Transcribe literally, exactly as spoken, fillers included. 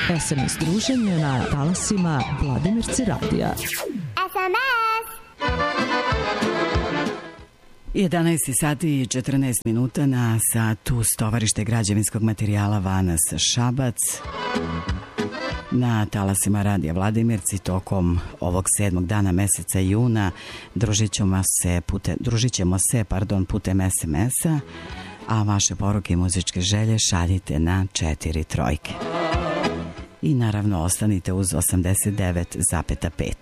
es em es druženje na talasima Vladimirci radija. es em es! jedanaest sati i četrnaest minuta na satu Stovarište građevinskog materijala Vanas Šabac. Na talasima radija Vladimirci tokom ovog sedmog dana meseca juna družit ćemo se, pute, družit ćemo se pardon, putem es em es-a, a vaše poruke i muzičke želje šaljite na četiri trojke. I naravno ostanite uz osamdeset devet zarez pet.